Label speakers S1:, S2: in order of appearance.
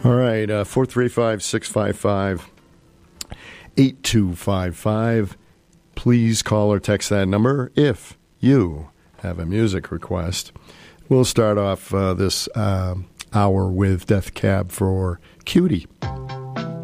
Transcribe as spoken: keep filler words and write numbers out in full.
S1: All right, uh, four three five, six five five, eight two five five. Please call or text that number if you have a music request. We'll start off uh, this uh, hour with Death Cab for Cutie.